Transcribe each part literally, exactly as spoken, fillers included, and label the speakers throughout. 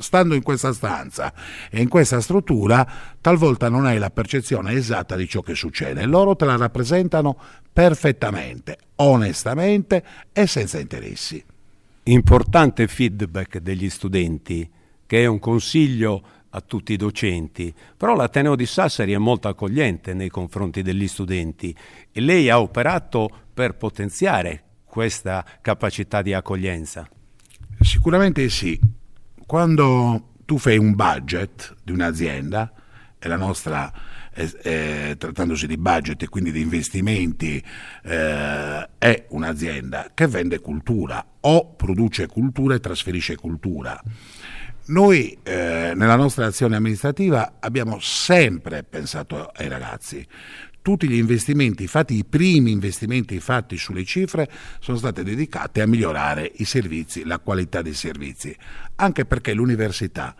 Speaker 1: stando in questa stanza e in questa struttura, talvolta non hai la percezione esatta di ciò che succede. Loro te la rappresentano perfettamente, onestamente e senza interessi.
Speaker 2: Importante feedback degli studenti, che è un consiglio a tutti i docenti, però l'Ateneo di Sassari è molto accogliente nei confronti degli studenti e lei ha operato per potenziare questa capacità di accoglienza.
Speaker 1: Sicuramente sì. Quando tu fai un budget di un'azienda, e la nostra, eh, eh, trattandosi di budget e quindi di investimenti, eh, è un'azienda che vende cultura o produce cultura e trasferisce cultura. Noi eh, nella nostra azione amministrativa abbiamo sempre pensato ai ragazzi. Tutti gli investimenti fatti, i primi investimenti fatti sulle cifre sono stati dedicati a migliorare i servizi, la qualità dei servizi, anche perché l'università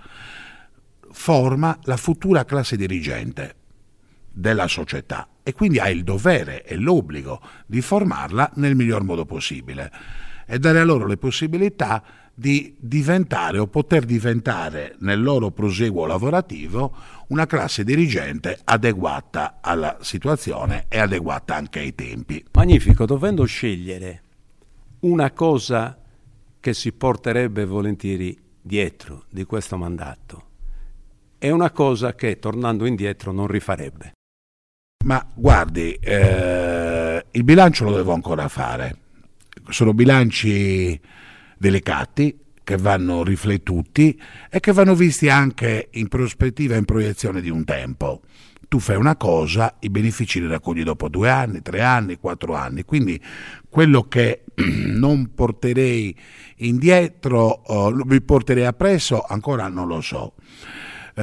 Speaker 1: forma la futura classe dirigente della società e quindi ha il dovere e l'obbligo di formarla nel miglior modo possibile e dare a loro le possibilità di diventare o poter diventare nel loro proseguo lavorativo una classe dirigente adeguata alla situazione e adeguata anche ai tempi.
Speaker 2: Magnifico, dovendo scegliere una cosa che si porterebbe volentieri dietro di questo mandato, è una cosa che tornando indietro non rifarebbe.
Speaker 1: Ma guardi, eh, il bilancio lo devo ancora fare. Sono bilanci delicati che vanno riflettuti e che vanno visti anche in prospettiva e in proiezione di un tempo. Tu fai una cosa, i benefici li raccogli dopo due anni, tre anni, quattro anni, quindi quello che non porterei indietro, uh, mi porterei appresso, ancora non lo so. Uh,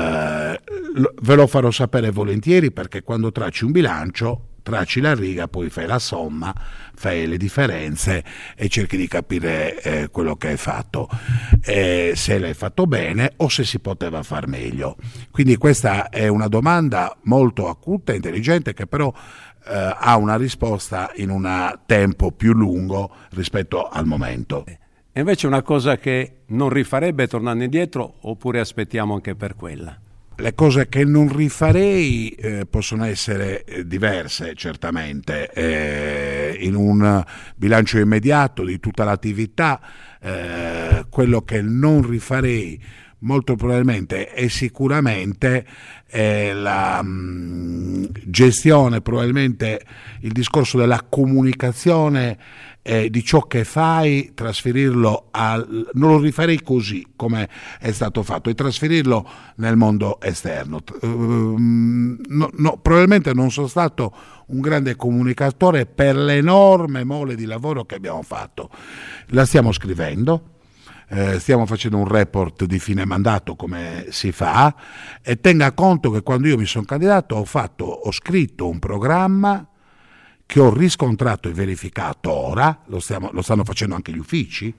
Speaker 1: ve lo farò sapere volentieri, perché quando tracci un bilancio tracci la riga, poi fai la somma, fai le differenze e cerchi di capire eh, quello che hai fatto, eh, se l'hai fatto bene o se si poteva far meglio. Quindi questa è una domanda molto acuta e intelligente, che però eh, ha una risposta in un tempo più lungo rispetto al momento.
Speaker 2: E invece una cosa che non rifarebbe tornando indietro, oppure aspettiamo anche per quella?
Speaker 1: Le cose che non rifarei eh, possono essere eh, diverse, certamente. Eh, in un bilancio immediato di tutta l'attività, eh, quello che non rifarei molto probabilmente è sicuramente eh, la mh, gestione, probabilmente il discorso della comunicazione eh, di ciò che fai, trasferirlo al, non lo rifarei così come è stato fatto, e trasferirlo nel mondo esterno. Uh, no, no, probabilmente non sono stato un grande comunicatore per l'enorme mole di lavoro che abbiamo fatto. La stiamo scrivendo. Eh, stiamo facendo un report di fine mandato, come si fa, e tenga conto che quando io mi sono candidato ho fatto, ho scritto un programma che ho riscontrato e verificato ora, lo, stiamo, lo stanno facendo anche gli uffici,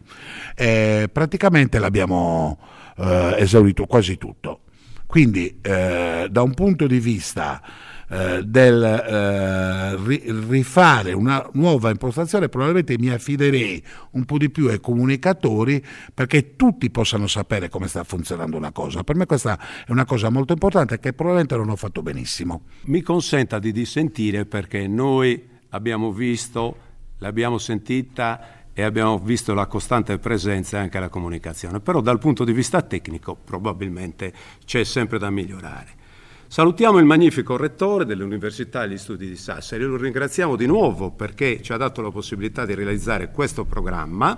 Speaker 1: e praticamente l'abbiamo eh, esaurito quasi tutto. Quindi eh, da un punto di vista eh, del eh, ri, rifare una nuova impostazione, probabilmente mi affiderei un po' di più ai comunicatori, perché tutti possano sapere come sta funzionando una cosa. Per me questa è una cosa molto importante che probabilmente non ho fatto benissimo.
Speaker 2: Mi consenta di dissentire, perché noi abbiamo visto, l'abbiamo sentita e abbiamo visto la costante presenza e anche la comunicazione, però dal punto di vista tecnico probabilmente c'è sempre da migliorare. Salutiamo il magnifico rettore dell'Università e gli Studi di Sassari, lo ringraziamo di nuovo perché ci ha dato la possibilità di realizzare questo programma.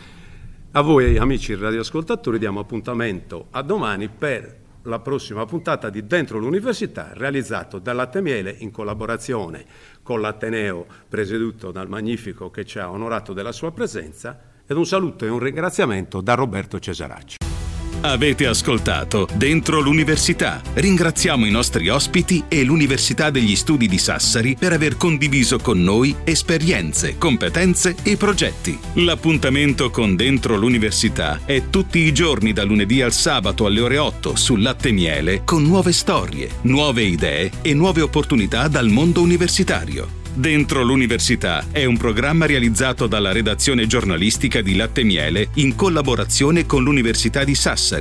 Speaker 2: A voi amici radioascoltatori diamo appuntamento a domani per la prossima puntata di Dentro l'Università, realizzato dall'Attemiele in collaborazione con l'Ateneo presieduto dal Magnifico, che ci ha onorato della sua presenza, ed un saluto e un ringraziamento da Roberto Cesaracci.
Speaker 3: Avete ascoltato Dentro l'Università. Ringraziamo i nostri ospiti e l'Università degli Studi di Sassari per aver condiviso con noi esperienze, competenze e progetti. L'appuntamento con Dentro l'Università è tutti i giorni da lunedì al sabato alle ore otto su Latte Miele, con nuove storie, nuove idee e nuove opportunità dal mondo universitario. Dentro l'Università è un programma realizzato dalla redazione giornalistica di Latte Miele in collaborazione con l'Università di Sassari.